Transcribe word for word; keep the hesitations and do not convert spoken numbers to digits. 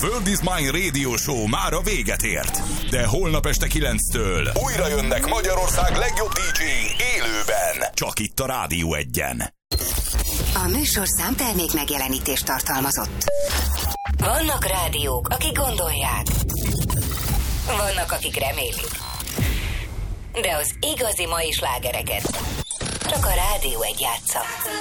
World is Mine Radio Show már a véget ért. De holnap este kilenctől újra jönnek Magyarország legjobb dé dzséi élőben. Csak itt a Rádió Egyen. A műsor számtermék megjelenítést tartalmazott. Vannak rádiók, akik gondolják. Vannak, akik remélik. De az igazi mai slágereket csak a Rádió Egy játsza.